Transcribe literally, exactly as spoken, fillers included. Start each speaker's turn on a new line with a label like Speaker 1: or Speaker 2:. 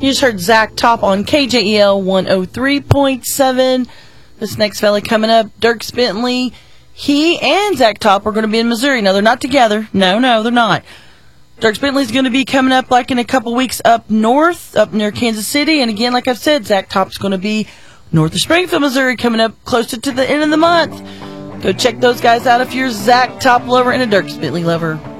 Speaker 1: You just heard Zach Top on K J E L one oh three point seven. This next fella coming up, Dierks Bentley. He and Zach Top are going to be in Missouri. Now, they're not together. No, no, they're not. Dierks Bentley's going to be coming up like in a couple weeks up north, up near Kansas City. And again, like I've said, Zach Top's going to be north of Springfield, Missouri, coming up closer to the end of the month. Go check those guys out if you're a Zach Top lover and a Dierks Bentley lover.